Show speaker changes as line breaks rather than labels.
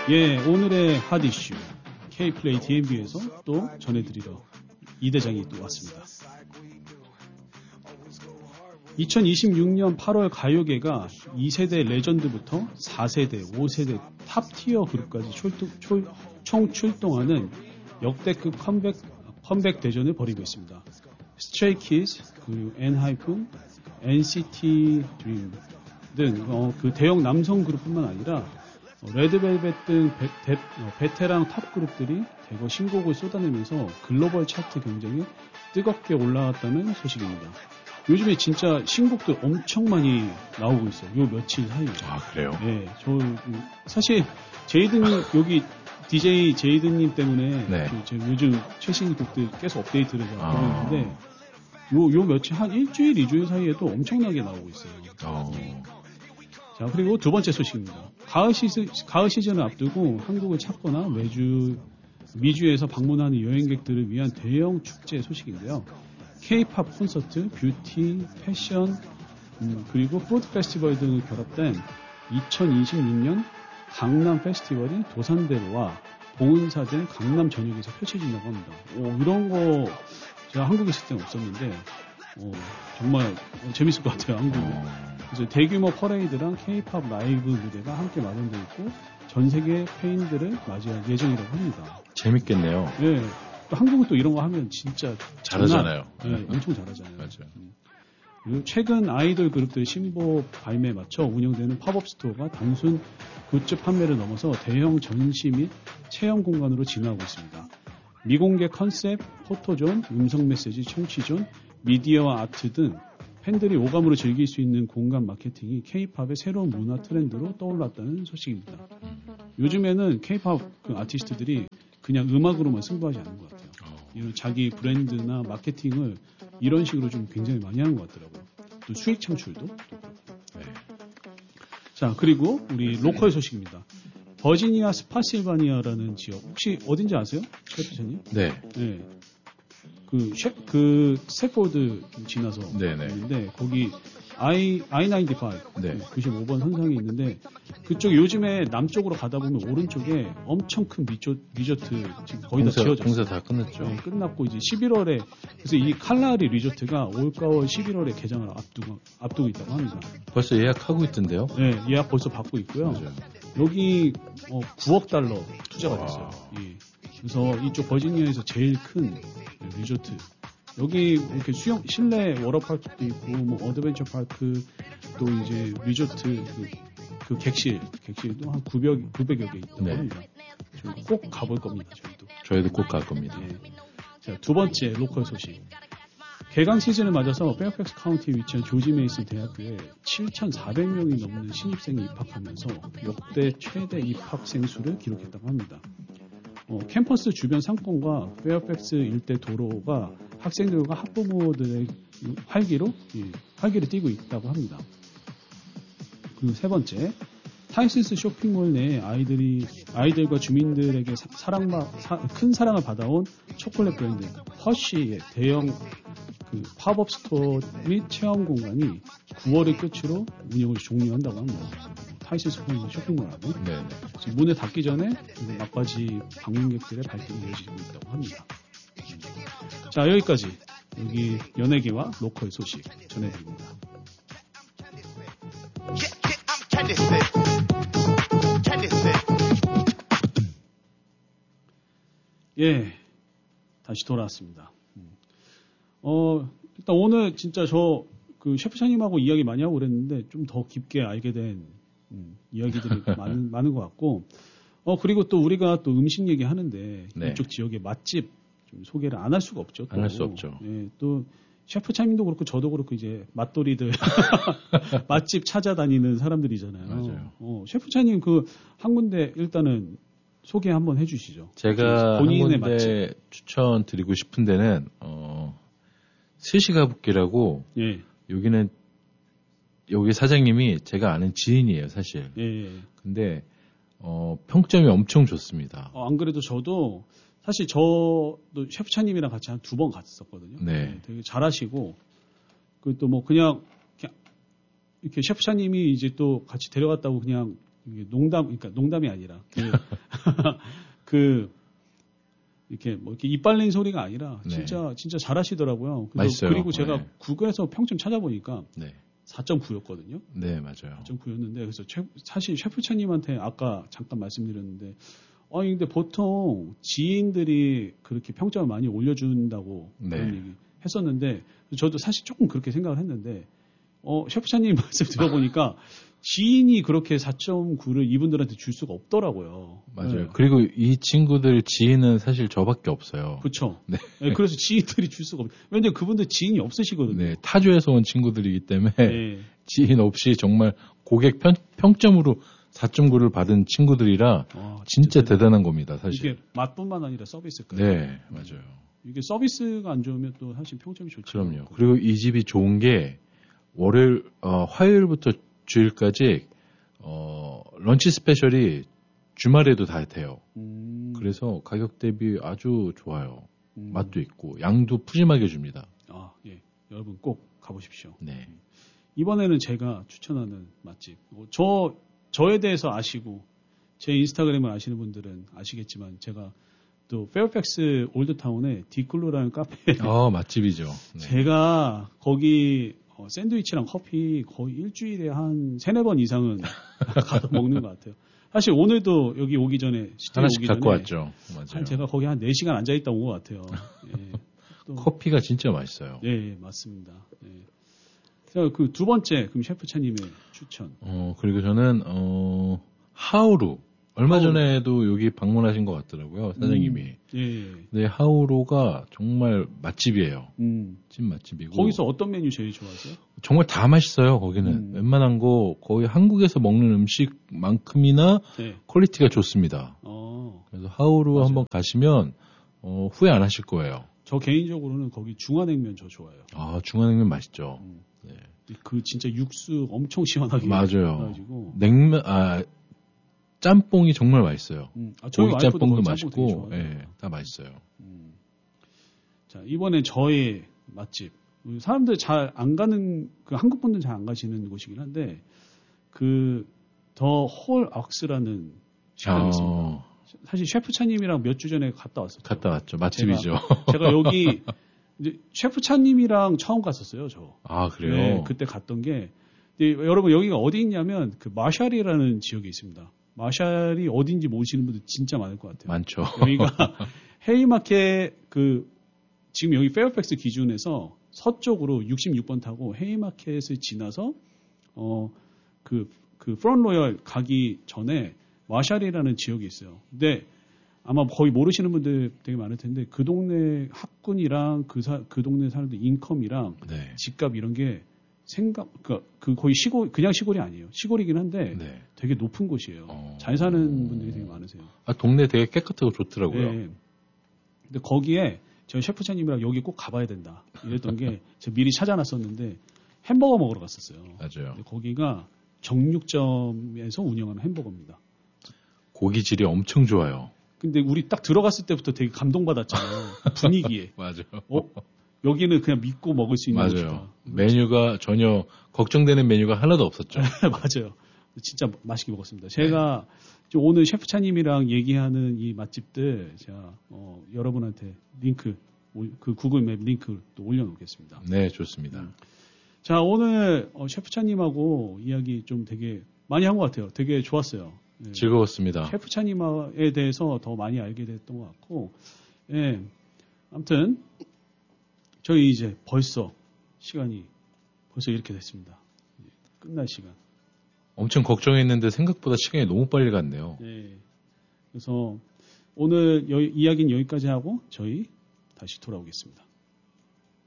예, 오늘의 핫 이슈 K플레이 DMV에서 또 전해드리러 이 대장이 또 왔습니다. 2026년 8월 가요계가 2세대 레전드부터 4세대, 5세대 탑티어 그룹까지 총 출동하는 역대급 컴백 대전을 벌이고 있습니다. 스트레이키즈, 그리고 엔하이픈, NCT 드림 등 그 대형 남성 그룹뿐만 아니라 레드벨벳 등 베테랑 탑 그룹들이 대거 신곡을 쏟아내면서 글로벌 차트 경쟁에 뜨겁게 올라왔다는 소식입니다. 요즘에 진짜 신곡들 엄청 많이 나오고 있어요. 요 며칠 사이에.
아, 그래요?
네, 저 사실 제이드님 여기 DJ 제이드님 때문에
네.
제가 요즘 최신 곡들 계속 업데이트를 하고 있는데 요 며칠 한 일주일, 2주일 사이에도 엄청나게 나오고 있어요. 자, 그리고 두 번째 소식입니다. 가을 시즌을 앞두고 한국을 찾거나 미주에서 방문하는 여행객들을 위한 대형 축제 소식인데요. K-팝 콘서트, 뷰티, 패션, 그리고 푸드 페스티벌 등을 결합된 2026년 강남 페스티벌이 도산대로와 봉은사된 강남 전역에서 펼쳐진다고 합니다. 이런 거 제가 한국에 있을 때는 없었는데 정말 재밌을 것 같아요, 한국은. 그래서 대규모 퍼레이드랑 K-팝 라이브 무대가 함께 마련되어 있고 전 세계 팬들을 맞이할 예정이라고 합니다.
재밌겠네요.
네. 또 한국은 또 이런 거 하면 진짜
잘하잖아요.
네, 엄청 잘하잖아요.
맞아요.
그리고 최근 아이돌 그룹들의 신곡 발매에 맞춰 운영되는 팝업 스토어가 단순 굿즈 판매를 넘어서 대형 전시 및 체험 공간으로 진화하고 있습니다. 미공개 컨셉, 포토존, 음성 메시지 청취존, 미디어와 아트 등 팬들이 오감으로 즐길 수 있는 공간 마케팅이 K-팝의 새로운 문화 트렌드로 떠올랐다는 소식입니다. 요즘에는 K-팝 아티스트들이 그냥 음악으로만 승부하지 않는 것 같아요. 이런 자기 브랜드나 마케팅을 이런 식으로 좀 굉장히 많이 하는 것 같더라고요. 또 수익 창출도. 네. 자, 그리고 우리 로컬 소식입니다. 버지니아 스파실바니아라는 지역 혹시 어딘지 아세요? 셰프님?
네.
네. 그 스태포드 좀 지나서
네네.
있는데 거기 I-95
네.
95번 선상이 있는데 그쪽 요즘에 남쪽으로 가다 보면 오른쪽에 엄청 큰 리조트 지금 거의 다 지어졌어요.
공사 다 끝났죠.
네, 끝났고 이제 11월에 그래서 이 칼라리 리조트가 올가을 11월에 개장을 앞두고 있다고 합니다.
벌써 예약하고 있던데요?
네, 예약 벌써 받고 있고요.
맞아요.
여기 9억 달러 투자가 됐어요. 예. 그래서 이쪽 버지니아에서 제일 큰 리조트. 여기 이렇게 실내 워터파크도 있고, 뭐, 어드벤처 파크, 또 이제 리조트, 그 객실도 한 900여 개 있다고
네.
합니다. 저희 꼭 가볼 겁니다, 저희도.
저희도 꼭 갈 겁니다.
예. 자, 두 번째 로컬 소식. 개강 시즌을 맞아서 페어팩스 카운티에 위치한 조지 메이슨 대학교에 7,400명이 넘는 신입생이 입학하면서 역대 최대 입학생 수를 기록했다고 합니다. 캠퍼스 주변 상권과 페어팩스 일대 도로가 학생들과 학부모들의 활기를 띠고 있다고 합니다. 그리고 세 번째, 타이슨스 쇼핑몰 내에 아이들과 주민들에게 큰 사랑을 받아온 초콜릿 브랜드 허쉬의 대형 팝업 스토어 및 체험 공간이 9월을 끝으로 운영을 종료한다고 합니다. 타이슨스 쇼핑몰 안에.
네.
문을 닫기 전에 막바지 방문객들의 발길이 이어지고 있다고 합니다. 자, 여기까지 여기 연예계와 로컬 소식 전해드립니다. 예, 다시 돌아왔습니다. 일단 오늘 진짜 셰프차님하고 이야기 많이 하고 그랬는데 좀 더 깊게 알게 된 이야기들이 많은 것 같고, 그리고 또 우리가 또 음식 얘기 하는데
네.
이쪽 지역의 맛집 좀 소개를 안 할 수가 없죠.
안 할 수 없죠.
예, 또 셰프차님도 그렇고 저도 그렇고 이제 맛돌이들 맛집 찾아다니는 사람들이잖아요.
맞아요.
셰프차님 한 군데 일단은 소개 한번 해주시죠.
제가
본인의
한 군데 추천드리고 싶은 데는 스시가부키라고.
예.
여기 사장님이 제가 아는 지인이에요, 사실.
예.
근데 평점이 엄청 좋습니다.
안 그래도 저도 사실 저도 셰프차님이랑 같이 한 2번 갔었거든요.
네.
되게 잘하시고 또 뭐 그냥 이렇게 셰프차님이 이제 또 같이 데려갔다고 그냥 이게 그러니까 농담이 아니라 이렇게 뭐 이렇게 입 발린 소리가 아니라
네.
진짜 잘하시더라고요.
맛있어요.
그리고 제가
네.
구글에서 평점 찾아보니까
네.
4.9였거든요.
네, 맞아요.
4.9였는데 그래서 사실 셰프차님한테 아까 잠깐 말씀드렸는데 근데 보통 지인들이 그렇게 평점을 많이 올려준다고
네.
그런 얘기 했었는데 저도 사실 조금 그렇게 생각을 했는데 셰프차님 말씀 들어보니까 지인이 그렇게 4.9를 이분들한테 줄 수가 없더라고요.
맞아요.
네.
그리고 이 친구들 지인은 사실 저밖에 없어요.
그렇죠.
네.
네, 그래서 지인들이 줄 수가 없어요. 왜냐면 그분들 지인이 없으시거든요.
네, 타주에서 온 친구들이기 때문에
네.
지인 없이 정말 고객 평점으로 4.9를 받은 친구들이라 진짜 대단한 겁니다, 사실.
이게 맛뿐만 아니라 서비스까지.
네, 맞아요.
이게 서비스가 안 좋으면 또 사실 평점이 좋죠.
그럼요. 그리고 이 집이 좋은 게 화요일부터 주일까지 런치 스페셜이 주말에도 다 돼요. 그래서 가격 대비 아주 좋아요. 맛도 있고 양도 푸짐하게 줍니다.
예. 여러분 꼭 가보십시오.
네.
이번에는 제가 추천하는 맛집. 저에 대해서 아시고 제 인스타그램을 아시는 분들은 아시겠지만 제가 또 페어팩스 올드타운에 디클로라는 카페에
맛집이죠. 네.
제가 거기 샌드위치랑 커피 거의 일주일에 한 3-4번 이상은 가서 먹는 것 같아요. 사실 오늘도 여기 오기 전에
하나씩 갖고 왔죠. 맞아요.
제가 거기 한 4시간 앉아있다 온 것 같아요. 예.
커피가 진짜 맛있어요.
예, 맞습니다. 예. 자, 그 두 번째 그럼 셰프차님의 추천.
그리고 저는 하우루. 얼마 전에도 여기 방문하신 것 같더라고요, 사장님이.
예.
네, 하우루가 정말 맛집이에요. 찐 맛집이고.
거기서 어떤 메뉴 제일 좋아하세요?
정말 다 맛있어요, 거기는. 웬만한 거 거의 한국에서 먹는 음식만큼이나
네.
퀄리티가 좋습니다. 그래서 하우루
맞아요.
한번 가시면 후회 안 하실 거예요.
저 개인적으로는 거기 중화냉면 저 좋아해요.
중화냉면 맛있죠. 네.
그 진짜 육수 엄청 시원하게.
맞아요.
해가지고.
짬뽕이 정말 맛있어요.
저희
고기 짬뽕도
와이프도
맛있고, 예, 다 맛있어요.
자, 이번엔 저의 맛집. 사람들 잘 안 가는, 한국 분들 잘 안 가시는 곳이긴 한데, 더 홀 악스라는 식당이 있습니다. 사실 셰프차님이랑 몇 주 전에 갔다 왔었죠.
갔다 왔죠. 맛집이죠.
제가 여기, 이제 셰프차님이랑 처음 갔었어요, 저.
그래요?
네, 그때 갔던 게, 여러분 여기가 어디 있냐면, 마샬이라는 지역에 있습니다. 마샬이 어딘지 모르시는 분들 진짜 많을 것 같아요.
많죠.
여기가 헤이마켓 지금 여기 페어팩스 기준에서 서쪽으로 66번 타고 헤이마켓을 지나서 프런트 로열 가기 전에 마샬이라는 지역이 있어요. 근데 아마 거의 모르시는 분들 되게 많을 텐데 그 동네 학군이랑 그 동네 사람들 인컴이랑
네.
집값 이런 게 거의 그냥 시골이 아니에요. 시골이긴 한데
네.
되게 높은 곳이에요. 잘 사는 분들이 되게 많으세요.
동네 되게 깨끗하고 좋더라고요.
네. 근데 거기에 저희 셰프차님이랑 여기 꼭 가봐야 된다. 이랬던 게 제가 미리 찾아놨었는데 햄버거 먹으러 갔었어요.
맞아요.
근데 거기가 정육점에서 운영하는 햄버거입니다.
고기 질이 엄청 좋아요.
근데 우리 딱 들어갔을 때부터 되게 감동받았잖아요. 분위기에.
맞아요.
여기는 그냥 믿고 먹을 수 있는
맞아요.
곳이다.
메뉴가 전혀 걱정되는 메뉴가 하나도 없었죠.
맞아요. 진짜 맛있게 먹었습니다. 제가 오늘 셰프차님이랑 얘기하는 이 맛집들 제가 여러분한테 링크, 그 구글 맵 링크 또 올려놓겠습니다.
네, 좋습니다.
자, 오늘 셰프차님하고 이야기 좀 되게 많이 한 것 같아요. 되게 좋았어요. 네.
즐거웠습니다.
셰프차님에 대해서 더 많이 알게 됐던 것 같고, 예. 아무튼 저희 이제 벌써 시간이 벌써 이렇게 됐습니다. 끝날 시간.
엄청 걱정했는데 생각보다 시간이 너무 빨리 갔네요.
네. 그래서 오늘 이야기는 여기까지 하고 저희 다시 돌아오겠습니다.